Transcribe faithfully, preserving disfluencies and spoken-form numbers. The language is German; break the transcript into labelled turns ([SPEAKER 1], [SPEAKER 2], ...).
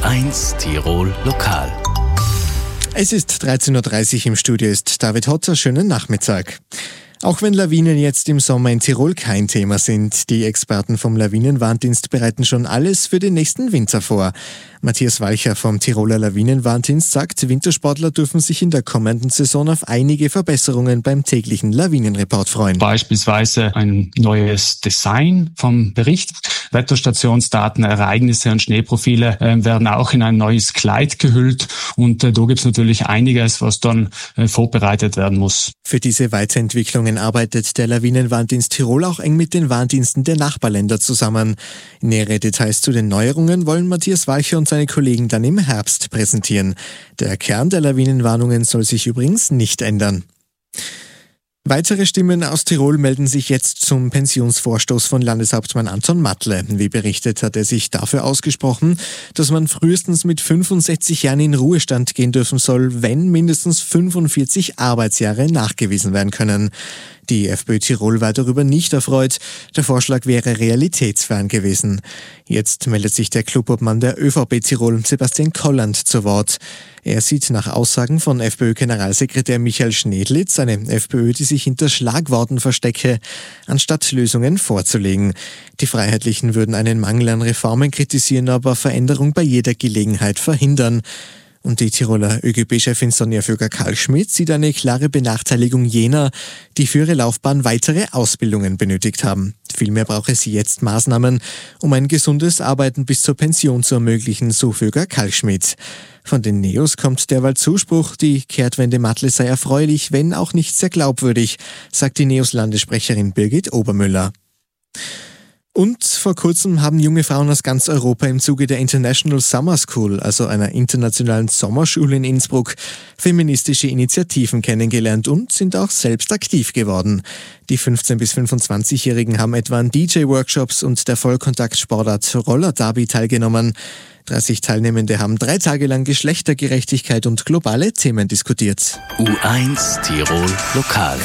[SPEAKER 1] eins Tirol Lokal.
[SPEAKER 2] Es ist dreizehn Uhr dreißig, im Studio ist David Hotzer. Schönen Nachmittag. Auch wenn Lawinen jetzt im Sommer in Tirol kein Thema sind, die Experten vom Lawinenwarndienst bereiten schon alles für den nächsten Winter vor. Matthias Walcher vom Tiroler Lawinenwarndienst sagt, Wintersportler dürfen sich in der kommenden Saison auf einige Verbesserungen beim täglichen Lawinenreport freuen.
[SPEAKER 3] Beispielsweise ein neues Design vom Bericht. Wetterstationsdaten, Ereignisse und Schneeprofile äh, werden auch in ein neues Kleid gehüllt. Und äh, da gibt es natürlich einiges, was dann äh, vorbereitet werden muss.
[SPEAKER 2] Für diese Weiterentwicklungen arbeitet der Lawinenwarndienst Tirol auch eng mit den Warndiensten der Nachbarländer zusammen. Nähere Details zu den Neuerungen wollen Matthias Walcher und seine Kollegen dann im Herbst präsentieren. Der Kern der Lawinenwarnungen soll sich übrigens nicht ändern. Weitere Stimmen aus Tirol melden sich jetzt zum Pensionsvorstoß von Landeshauptmann Anton Matle. Wie berichtet, hat er sich dafür ausgesprochen, dass man frühestens mit fünfundsechzig Jahren in Ruhestand gehen dürfen soll, wenn mindestens fünfundvierzig Arbeitsjahre nachgewiesen werden können. Die FPÖ Tirol war darüber nicht erfreut. Der Vorschlag wäre realitätsfern gewesen. Jetzt meldet sich der Clubobmann der ÖVP Tirol, Sebastian Kolland, zu Wort. Er sieht nach Aussagen von FPÖ-Generalsekretär Michael Schnedlitz eine FPÖ, die sich hinter Schlagworten verstecke, anstatt Lösungen vorzulegen. Die Freiheitlichen würden einen Mangel an Reformen kritisieren, aber Veränderung bei jeder Gelegenheit verhindern. Und die Tiroler ÖGB-Chefin Sonja Föger-Kalschmidt sieht eine klare Benachteiligung jener, die für ihre Laufbahn weitere Ausbildungen benötigt haben. Vielmehr brauche sie jetzt Maßnahmen, um ein gesundes Arbeiten bis zur Pension zu ermöglichen, so Föger-Kalschmidt. Von den Neos kommt derweil Zuspruch, die Kehrtwende Matle sei erfreulich, wenn auch nicht sehr glaubwürdig, sagt die Neos-Landessprecherin Birgit Obermüller. Und vor kurzem haben junge Frauen aus ganz Europa im Zuge der International Summer School, also einer internationalen Sommerschule in Innsbruck, feministische Initiativen kennengelernt und sind auch selbst aktiv geworden. Die fünfzehn- bis fünfundzwanzigjährigen haben etwa an D J-Workshops und der Vollkontaktsportart Roller Derby teilgenommen. dreißig Teilnehmende haben drei Tage lang Geschlechtergerechtigkeit und globale Themen diskutiert.
[SPEAKER 1] U eins Tirol Lokal.